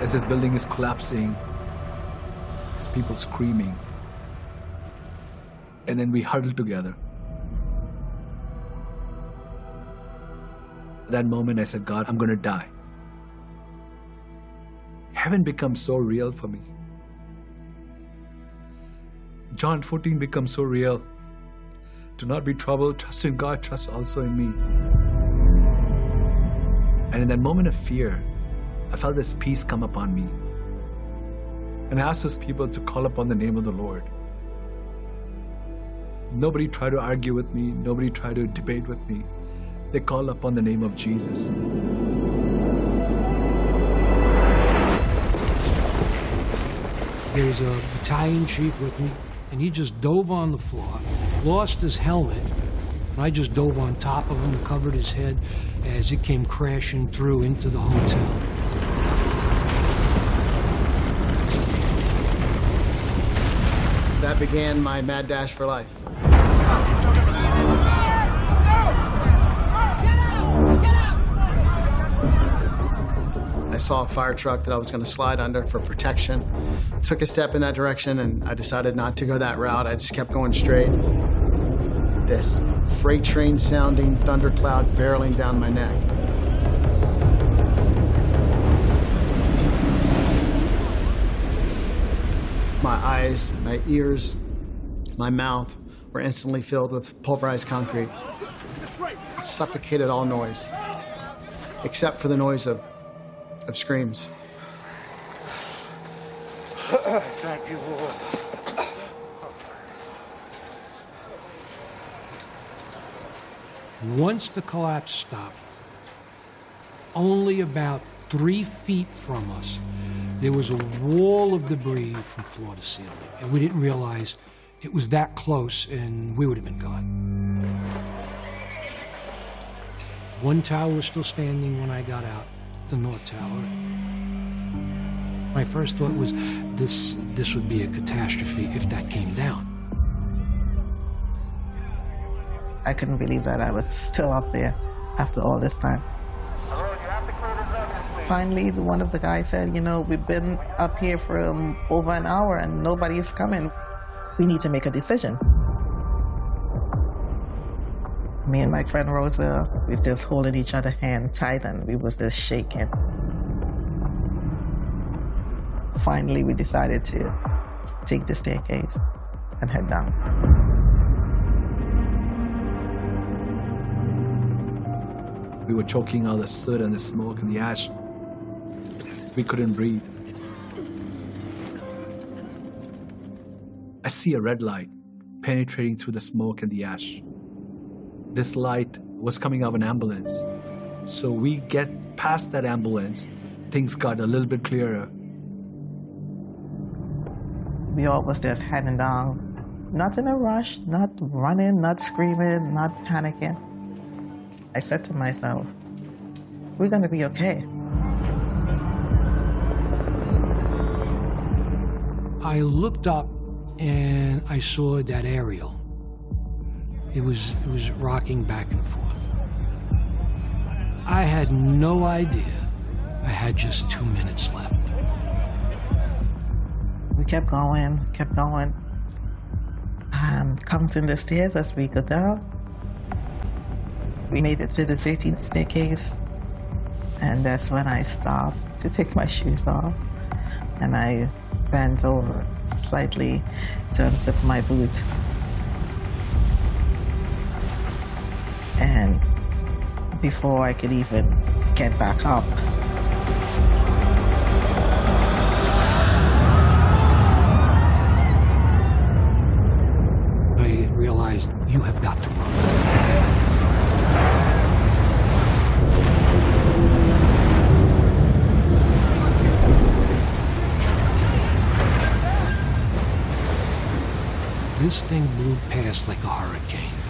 as this building is collapsing, as people screaming. And then we huddled together. At that moment, I said, God, I'm going to die. Heaven becomes so real for me. John 14 becomes so real. Do not be troubled. Trust in God. Trust also in me. And in that moment of fear, I felt this peace come upon me. And I asked those people to call upon the name of the Lord. Nobody tried to argue with me. Nobody tried to debate with me. They called upon the name of Jesus. There was a battalion chief with me, and he just dove on the floor, lost his helmet, and I just dove on top of him and covered his head as it came crashing through into the hotel. That began my mad dash for life. I saw a fire truck that I was going to slide under for protection. Took a step in that direction, and I decided not to go that route. I just kept going straight. This freight train sounding thundercloud barreling down my neck. My eyes, my ears, my mouth were instantly filled with pulverized concrete. It suffocated all noise, except for the noise of screams. Thank you, Lord. Once the collapse stopped, only about 3 feet from us, there was a wall of debris from floor to ceiling. And we didn't realize it was that close and we would have been gone. One tower was still standing when I got out, the North Tower. My first thought was this would be a catastrophe if that came down. I couldn't believe that I was still up there after all this time. Finally, one of the guys said, you know, we've been up here for over an hour and nobody's coming. We need to make a decision. Me and my friend Rosa, we was just holding each other's hand tight and we was just shaking. Finally, we decided to take the staircase and head down. We were choking out the soot and the smoke and the ash. We couldn't breathe. I see a red light penetrating through the smoke and the ash. This light was coming out of an ambulance. So we get past that ambulance, things got a little bit clearer. We all was just heading down, not in a rush, not running, not screaming, not panicking. I said to myself, we're gonna be okay. I looked up and I saw that aerial. It was rocking back and forth. I had no idea I had just 2 minutes left. We kept going, counting the stairs as we go down. We made it to the 13th staircase, and that's when I stopped to take my shoes off, and I bent over slightly to unzip my boot. And before I could even get back up, I realized you have got to run. This thing blew past like a hurricane.